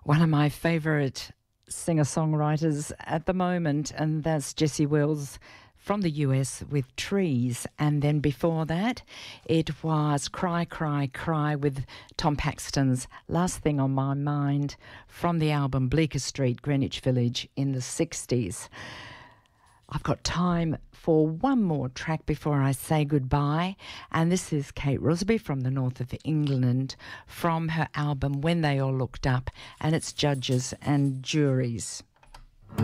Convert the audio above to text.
one of my favourite singer-songwriters at the moment, and that's Jessie Wells from the US with Trees. And then before that, it was Cry, Cry, Cry with Tom Paxton's Last Thing on My Mind from the album Bleecker Street, Greenwich Village in the 60s. I've got time for one more track before I say goodbye, and this is Kate Rusby from the north of England from her album When They All Looked Up, and it's Judges and Juries.